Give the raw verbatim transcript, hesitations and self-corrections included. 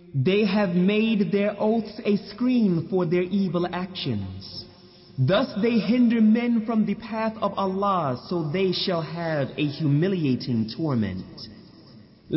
They have made their oaths a screen for their evil actions. Thus they hinder men from the path of Allah, so they shall have a humiliating torment.